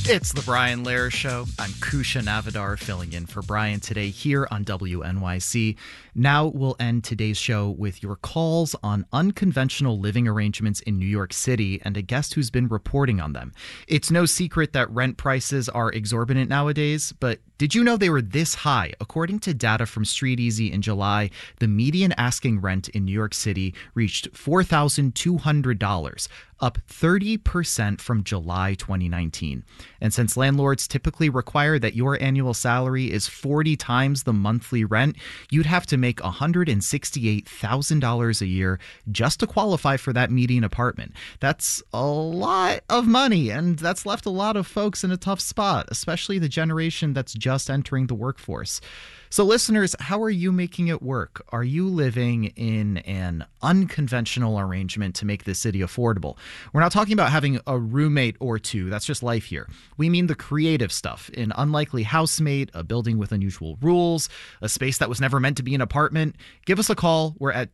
It's the Brian Lehrer Show. I'm Kusha Navidar filling in for Brian today here on WNYC. Now we'll end today's show with your calls on unconventional living arrangements in New York City and a guest who's been reporting on them. It's no secret that rent prices are exorbitant nowadays, but did you know they were this high? According to data from StreetEasy in July, the median asking rent in New York City reached $4,200, up 30% from July 2019. And since landlords typically require that your annual salary is 40 times the monthly rent, you'd have to make $168,000 a year just to qualify for that median apartment. That's a lot of money, and that's left a lot of folks in a tough spot, especially the generation that's just entering the workforce. So listeners, how are you making it work? Are you living in an unconventional arrangement to make this city affordable? We're not talking about having a roommate or two. That's just life here. We mean the creative stuff, an unlikely housemate, a building with unusual rules, a space that was never meant to be an apartment. Give us a call. We're at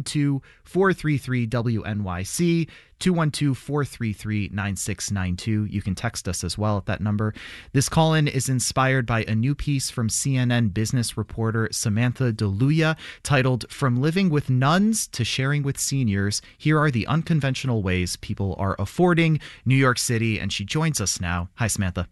212-433-WNYC. 212-433-9692. You can text us as well at that number. This call-in is inspired by a new piece from CNN business reporter Samantha DeLuya titled From Living with Nuns to Sharing with Seniors. Here are the unconventional ways people are affording New York City. And she joins us now. Hi, Samantha.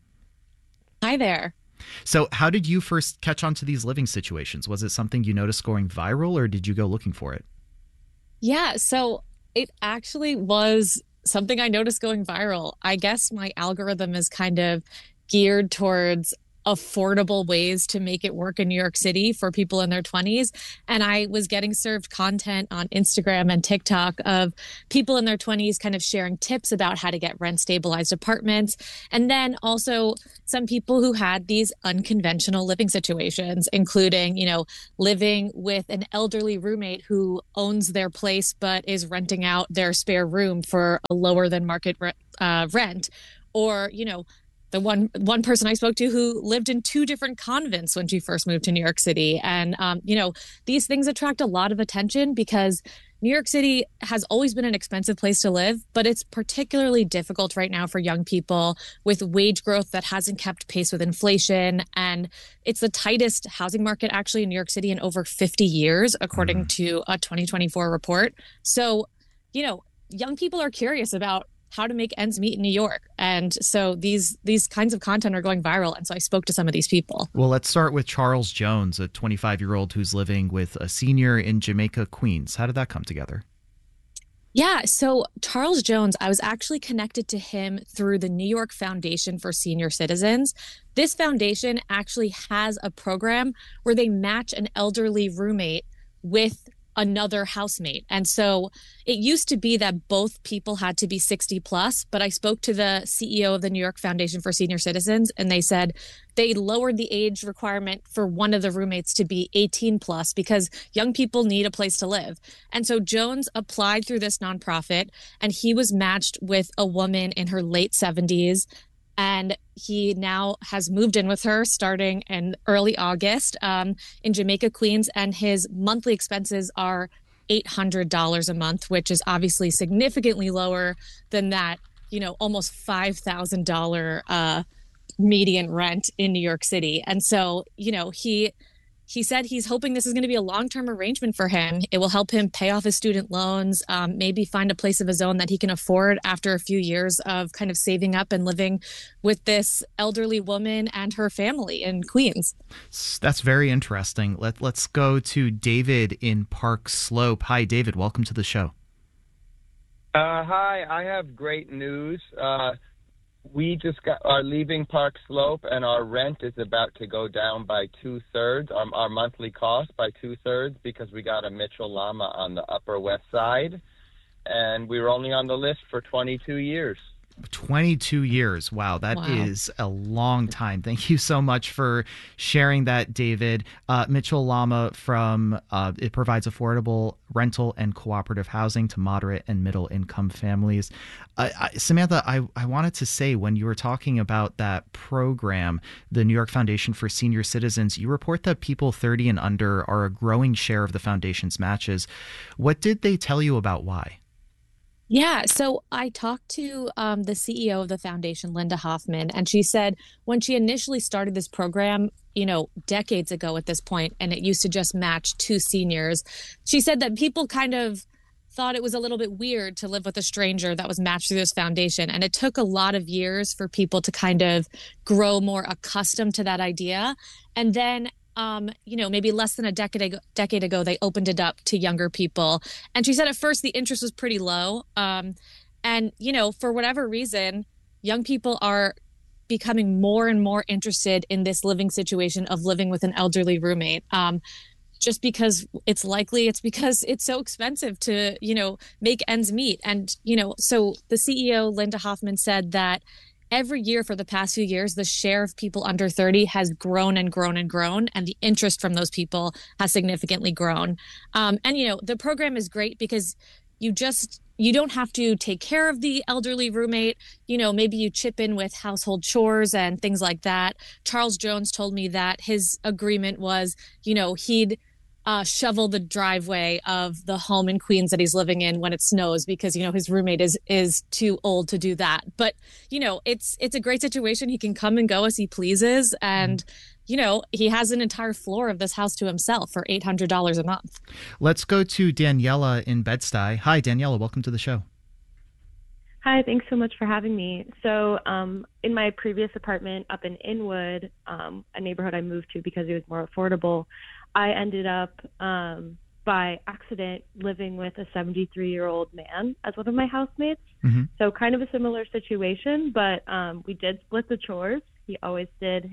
Hi there. So how did you first catch on to these living situations? Was it something you noticed going viral, or did you go looking for it? Yeah, so it actually was something I noticed going viral. I guess my algorithm is kind of geared towards affordable ways to make it work in New York City for people in their 20s. And I was getting served content on Instagram and TikTok of people in their 20s kind of sharing tips about how to get rent stabilized apartments. And then also some people who had these unconventional living situations, including, living with an elderly roommate who owns their place but is renting out their spare room for a lower than market rent. Or, the one person I spoke to who lived in two different convents when she first moved to New York City. And, these things attract a lot of attention because New York City has always been an expensive place to live, but it's particularly difficult right now for young people with wage growth that hasn't kept pace with inflation. And it's the tightest housing market actually in New York City in over 50 years, according to a 2024 report. So, young people are curious about how to make ends meet in New York. And so these kinds of content are going viral. And so I spoke to some of these people. Well, let's start with Charles Jones, a 25-year-old who's living with a senior in Jamaica, Queens. How did that come together? Yeah, so Charles Jones, I was actually connected to him through the New York Foundation for Senior Citizens. This foundation actually has a program where they match an elderly roommate with another housemate. And so it used to be that both people had to be 60 plus, but I spoke to the CEO of the New York Foundation for Senior Citizens, and they said they lowered the age requirement for one of the roommates to be 18 plus because young people need a place to live. And so Jones applied through this nonprofit, and he was matched with a woman in her late 70s. And he now has moved in with her starting in early August in Jamaica, Queens. And his monthly expenses are $800 a month, which is obviously significantly lower than that, almost $5,000 median rent in New York City. And so, he said he's hoping this is going to be a long-term arrangement for him. It will help him pay off his student loans, maybe find a place of his own that he can afford after a few years of kind of saving up and living with this elderly woman and her family in Queens. That's very interesting. Let's go to David in Park Slope. Hi, David. Welcome to the show. Hi, I have great news. We just are leaving Park Slope, and our rent is about to go down by 2/3, our monthly cost by 2/3, because we got a Mitchell Llama on the Upper West Side, and we were only on the list for 22 years. 22 years. Wow, that is a long time. Thank you so much for sharing that, David. Mitchell Llama it provides affordable rental and cooperative housing to moderate and middle income families. Samantha, I wanted to say, when you were talking about that program, the New York Foundation for Senior Citizens, you report that people 30 and under are a growing share of the foundation's matches. What did they tell you about why? Yeah, so I talked to the CEO of the foundation, Linda Hoffman, and she said when she initially started this program, decades ago at this point, and it used to just match two seniors, she said that people kind of thought it was a little bit weird to live with a stranger that was matched through this foundation. And it took a lot of years for people to kind of grow more accustomed to that idea. And then maybe less than a decade ago, they opened it up to younger people. And she said at first the interest was pretty low. For whatever reason, young people are becoming more and more interested in this living situation of living with an elderly roommate. Just because it's because it's so expensive to, make ends meet. And, so the CEO, Linda Hoffman, said that every year for the past few years, the share of people under 30 has grown and grown and grown, and the interest from those people has significantly grown. The program is great because you don't have to take care of the elderly roommate. Maybe you chip in with household chores and things like that. Charles Jones told me that his agreement was, he'd shovel the driveway of the home in Queens that he's living in when it snows because, his roommate is too old to do that. But, it's a great situation. He can come and go as he pleases. And, he has an entire floor of this house to himself for $800 a month. Let's go to Daniela in Bed-Stuy. Hi, Daniela. Welcome to the show. Hi, thanks so much for having me. So in my previous apartment up in Inwood, a neighborhood I moved to because it was more affordable, I ended up by accident living with a 73-year-old man as one of my housemates. Mm-hmm. So kind of a similar situation, but we did split the chores. He always did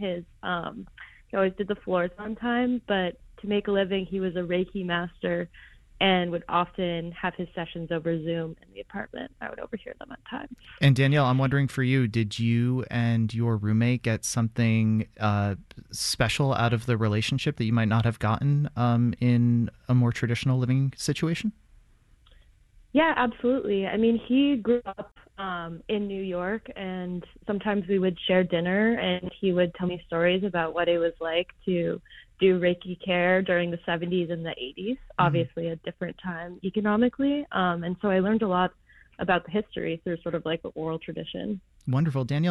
the floors on time, but to make a living, he was a Reiki master and would often have his sessions over Zoom in the apartment. I would overhear them at times. And Danielle, I'm wondering for you, did you and your roommate get something special out of the relationship that you might not have gotten in a more traditional living situation? Yeah, absolutely. I mean, he grew up in New York, and sometimes we would share dinner, and he would tell me stories about what it was like to do Reiki care during the 70s and the 80s, obviously a different time economically. And so I learned a lot about the history through sort of like the oral tradition. Wonderful. Danielle,